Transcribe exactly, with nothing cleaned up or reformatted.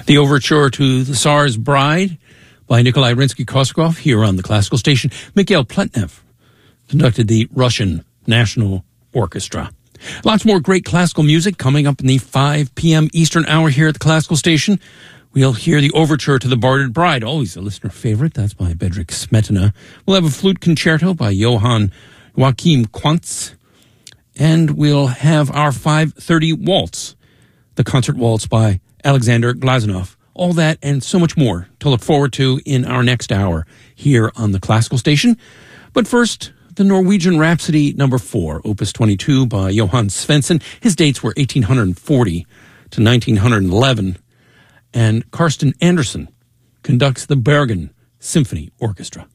The overture to The Tsar's Bride by Nikolai Rimsky-Korsakov here on the classical station. Mikhail Pletnev conducted the Russian National Orchestra. Lots more great classical music coming up in the five p.m. Eastern hour here at the classical station. We'll hear the overture to The Bartered Bride, always a listener favorite. That's by Bedřich Smetana. We'll have a flute concerto by Johann Joachim Quantz. And we'll have our five thirty waltz, the concert waltz by Alexander Glazunov. All that and so much more to look forward to in our next hour here on the classical station. But first, the Norwegian Rhapsody number four, opus twenty-two by Johann Svensson. His dates were eighteen forty to nineteen eleven. And Karsten Andersen conducts the Bergen Symphony Orchestra.